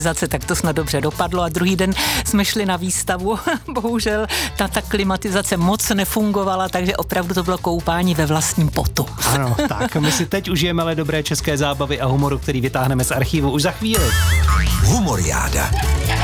Tak to snad dobře dopadlo a druhý den jsme šli na výstavu. Bohužel ta klimatizace moc nefungovala, takže opravdu to bylo koupání ve vlastním potu. Ano, tak my si teď užijeme ale dobré české zábavy a humoru, který vytáhneme z archívu už za chvíli. Humoriáda.